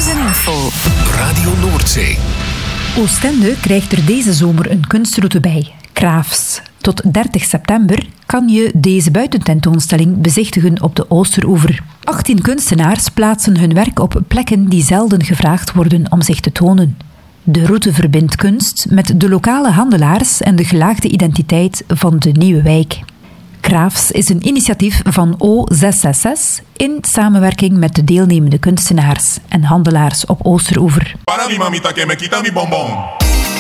Nieuws en info. Radio Noordzee. Oostende krijgt er deze zomer een kunstroute bij, Crafts. Tot 30 september kan je deze buitententoonstelling bezichtigen op de Oosteroever. 18 kunstenaars plaatsen hun werk op plekken die zelden gevraagd worden om zich te tonen. De route verbindt kunst met de lokale handelaars en de gelaagde identiteit van de nieuwe wijk. Crafts is een initiatief van O666 in samenwerking met de deelnemende kunstenaars en handelaars op Oosteroever. Para mi mamita que me quita mi bombón.